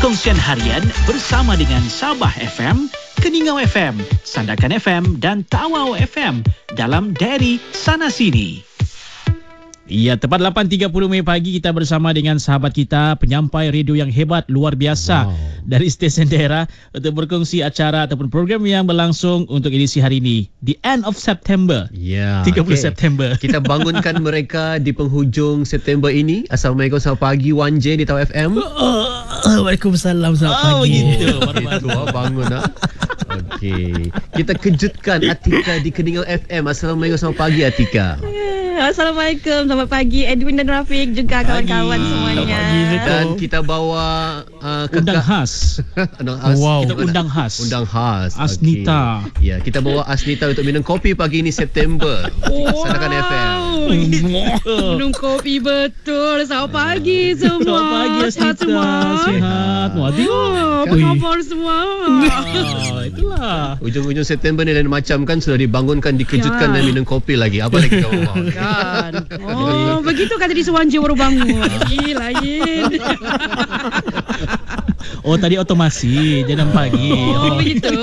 Perkongsian harian bersama dengan Sabah FM, Keningau FM, Sandakan FM dan Tawau FM dalam Diary Sana Sini. Ya, tepat 8.30 pagi kita bersama dengan sahabat kita, penyampai radio yang hebat, luar biasa dari stesen daerah untuk berkongsi acara ataupun program yang berlangsung untuk edisi hari ini. The end of September. Ya, 30 September. Kita bangunkan mereka di penghujung September ini. Assalamualaikum, selamat pagi Wan J di Tawau FM. Waalaikumsalam, selamat pagi. Oh, begitu. Itu bangun Okey. Kita kejutkan Atika di Keningau FM. Assalamualaikum, selamat pagi Atika. Assalamualaikum, selamat pagi Edwin dan Rafiq juga kawan-kawan semuanya. Dan kita bawa undang khas. Wow. Kita undang khas. Undang khas. Asnita. Okay. Ya, kita bawa Asnita untuk minum kopi pagi ini September. Sandakan FM. Minum kopi betul. Selamat pagi semua. Selamat pagi Asnita. Sihat. Wadi. Apa khabar semua? Itulah. Ujung-ujung September ni lain macam kan, sudah dibangunkan, dikejutkan dan minum kopi lagi. Apa lagi kau mahu? Kan. Oh, begitu kata di Suwanji baru bangun. Lain. Oh, tadi otomasi jangan pagi. Oh, begitu.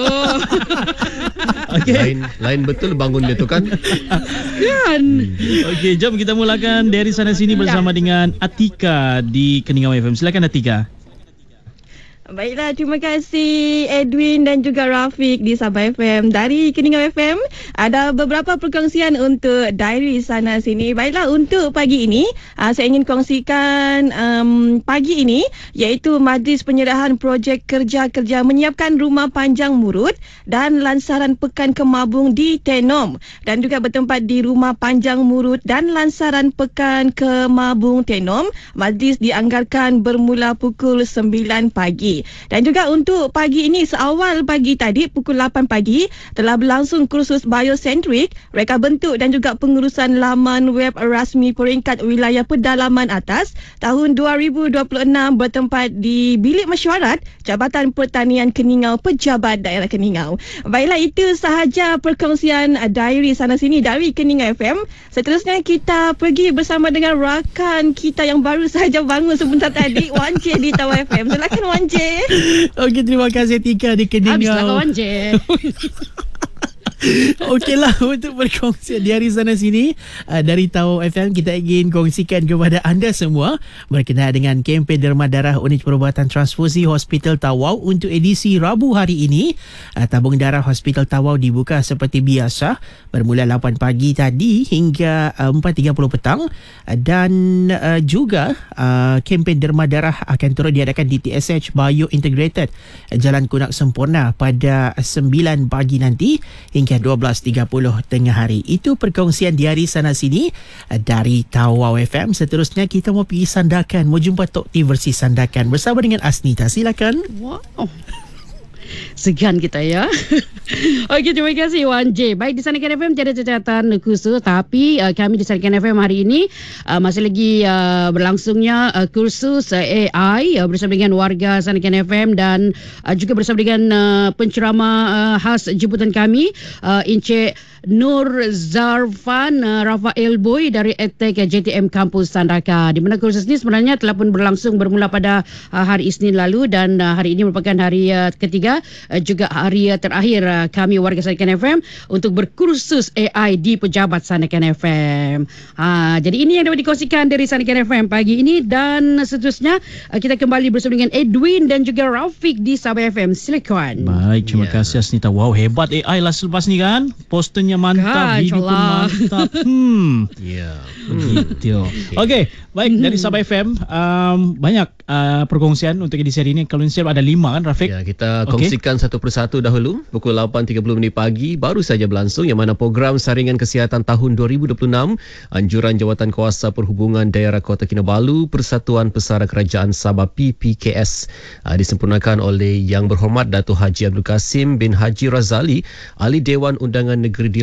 Okey. Lain betul bangun dia tu kan. Kan. Okey, jom kita mulakan dari sana sini bersama dengan Atika di Keningau FM. Silakan Atika. Baiklah, terima kasih Edwin dan juga Rafiq di Sabah FM. Dari Keningau FM, ada beberapa perkongsian untuk Diary Sana Sini. Baiklah, untuk pagi ini, saya ingin kongsikan pagi ini, iaitu Majlis Penyerahan Projek Kerja-Kerja menyiapkan Rumah Panjang Murut dan Lansaran Pekan Kemabung di Tenom. Dan juga bertempat di Rumah Panjang Murut dan Lansaran Pekan Kemabung Tenom. Majlis dianggarkan bermula pukul 9 pagi. Dan juga untuk pagi ini, seawal pagi tadi pukul 8 pagi telah berlangsung kursus biosentrik, reka bentuk dan juga pengurusan laman web rasmi peringkat wilayah pedalaman atas tahun 2026 bertempat di Bilik Mesyuarat Jabatan Pertanian Keningau, Pejabat Daerah Keningau. Baiklah, itu sahaja perkongsian Diary Sana Sini dari Keningau FM. Seterusnya kita pergi bersama dengan rakan kita yang baru sahaja bangun sebentar tadi, Wan J di Tawau FM. Silakan Wan J. Okey, terima kasih Tika di Keningau. Habislah kawan je. Okeylah, untuk berkongsi dari sana sini dari Tawau FM, kita ingin kongsikan kepada anda semua berkenaan dengan kempen derma darah unit perubatan transfusi Hospital Tawau untuk edisi Rabu hari ini. Tabung darah Hospital Tawau dibuka seperti biasa bermula 8 pagi tadi hingga 4.30 petang, dan juga kempen derma darah akan turut diadakan di TSH Bio Integrated Jalan Kunak Sempurna pada 9 pagi nanti hingga 12.30 tengah hari. Itu perkongsian Diary Sana Sini dari Tawau FM. Seterusnya kita mau pergi Sandakan, mau jumpa Tok T versi Sandakan bersama dengan Asnita. Silakan. Wow. Segan kita ya. Okey, terima kasih Wan J. Baik, di Sandakan FM tiada catatan khusus, tapi kami di Sandakan FM hari ini masih lagi berlangsungnya kursus AI bersama dengan warga Sandakan FM dan juga bersama dengan penceramah khas jemputan kami, Encik Nur Zarfan Rafael Boy dari EdTech JTM Kampus Sandakan, di mana kursus ini sebenarnya telah pun berlangsung bermula pada hari Isnin lalu, dan hari ini merupakan hari ketiga, juga hari terakhir kami warga Sandakan FM untuk berkursus AI di Pejabat Sandakan FM. Jadi ini yang dapat dikongsikan dari Sandakan FM pagi ini, dan seterusnya kita kembali bersama dengan Edwin dan juga Rafiq di Sabah FM. Silakan. Baik, terima kasih Asnita. Wow, hebat AI lah selepas ni kan. Posternya mantap, video pun mantap. Ya. Gitu. Okey, baik, dari Sabah FM banyak perkongsian untuk edisi hari ini. Kalau insya ada 5 kan Rafiq? Ya, kita kongsikan satu persatu dahulu. Pukul 8.30 pagi baru saja berlangsung, yang mana program saringan kesihatan tahun 2026 anjuran Jawatan Kuasa Perhubungan Daerah Kota Kinabalu Persatuan Pesara Kerajaan Sabah PPKS disempurnakan oleh Yang Berhormat Datuk Haji Abdul Kasim bin Haji Razali, Ahli Dewan Undangan Negeri di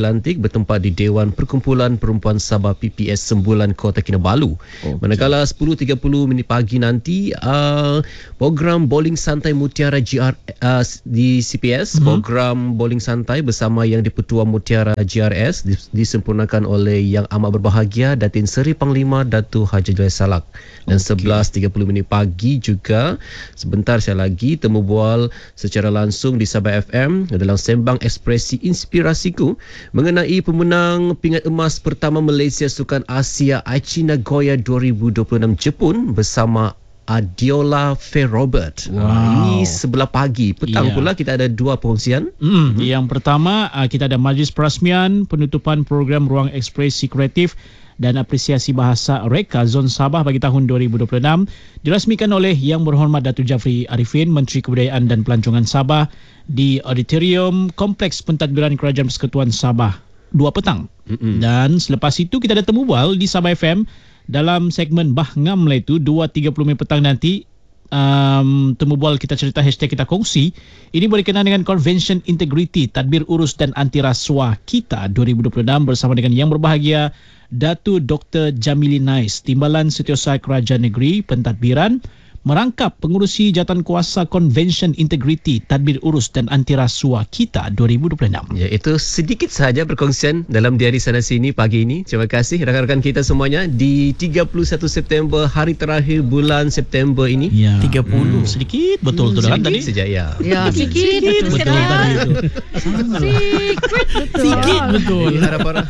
dilantik bertempat di Dewan Perkumpulan Perempuan Sabah PPS Sembulan Kota Kinabalu. Manakala 10.30 pagi nanti program bowling santai Mutiara di CPS, program bowling santai bersama Yang di-Pertua Mutiara GRS disempurnakan oleh Yang Amat Berbahagia Datin Seri Panglima Datuk Haji Jalil Salak. Dan 11.30 pagi juga sebentar saya lagi temu bual secara langsung di Sabah FM dalam Sembang Ekspresi Inspirasiku mengenai pemenang pingat emas pertama Malaysia Sukan Asia Aichi Nagoya 2026 Jepun bersama Adiola Fairrobert. Ini sebelah pagi. Petang pula kita ada dua perkongsian. Yang pertama, kita ada majlis perasmian penutupan program Ruang Ekspresi Kreatif dan Apresiasi Bahasa Reka Zon Sabah bagi tahun 2026 dirasmikan oleh Yang Berhormat Datuk Jafri Arifin, Menteri Kebudayaan dan Pelancongan Sabah di Auditorium Kompleks Pentadbiran Kerajaan Persekutuan Sabah 2 petang. Dan selepas itu kita ada temu bual di Sabah FM dalam segmen Bah Ngam lah itu 2.30 petang nanti. Temu bual kita cerita hashtag kita kongsi. Ini berkenaan dengan Convention Integriti Tadbir Urus dan Anti Rasuah Kita 2026 bersama dengan Yang Berbahagia Datuk Dr. Jamili Nais, Timbalan Setiausaha Kerajaan Negeri Pentadbiran, merangkap pengurusi jawatankuasa Convention Integriti Tadbir Urus dan Anti Rasuah Kita 2026. Ya, itu sedikit sahaja perkongsian dalam Diari Sana Sini pagi ini. Terima kasih rakan-rakan kita semuanya di 31 September, hari terakhir bulan September ini. Ya. 30. Sedikit betul tu kan tadi? Sedikit saja ya. Ya, sikit Betul tadi itu. Sikit betul. Harap-harap.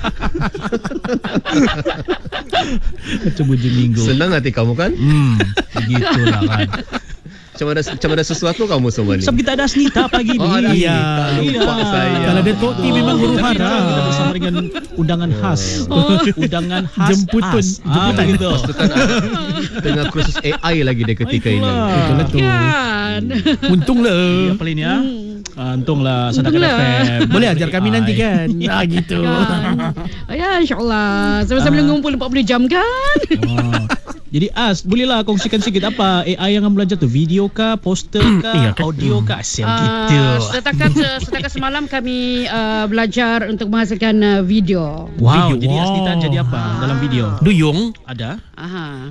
Macam hujung minggu. Senang hati kamu kan? Begitulah kan. Macam ada sesuatu kamu semua ni. Sebab kita ada Asnita pagi ni. Oh, ada Iya. Lupa saya. Kalau ada Toti memang huru hara. Kita bersama dengan undangan khas. Undangan khas. Jemputun. Begitu. Pasukan tengah kursus AI lagi dia ketika ini. Itulah. Kan. Untunglah. Ya pelin ya. Untunglah Sandakan FM. Boleh ajar kami nanti kan. Gitu. Ya, insyaAllah. Sama-sama ngumpul 40 jam kan. Jadi bolehlah kongsikan sikit apa AI yang kamu belajar tu? Video kah, poster kah, audio kah? Asyik gitu. Setakat semalam kami belajar untuk menghasilkan video. Wow, Video. jadi Asnita jadi apa dalam video? Duyung. Ada? Aha.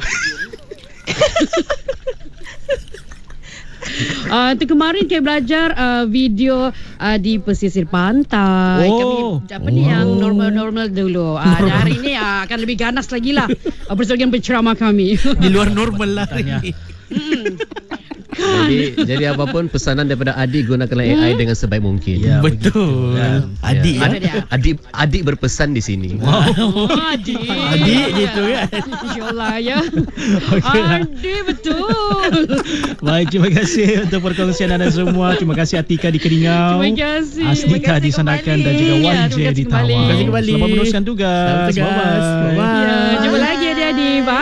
Itu kemarin kami belajar video di pesisir pantai. Kami yang normal-normal dulu. Dan hari ini akan lebih ganas lagi lah bersama dengan penceramah kami. Di luar normal lah. Jadi apapun pesanan daripada Adik, gunakanlah AI dengan sebaik mungkin. Ya, Betul. Adik ya. Adik berpesan di sini. Adik gitu kan. InsyaAllah ya. Adik betul. Baik, terima kasih untuk perkongsian anda semua. Terima kasih Atika di Keningau. Terima kasih. Asnika di Sandakan dan juga YJ di Tawau. Terima kasih kembali. Selamat meneruskan tugas. Selamat tugas. Bye-bye. Bye-bye. Ya, jumpa lagi adik-adik. Bye.